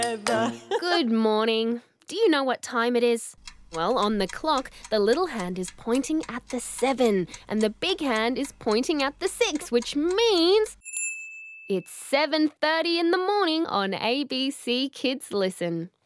Good morning. Do you know what time it is? Well, on the clock, the little hand is pointing at the 7 and the big hand is pointing at the 6, which means it's 7:30 in the morning on ABC Kids Listen.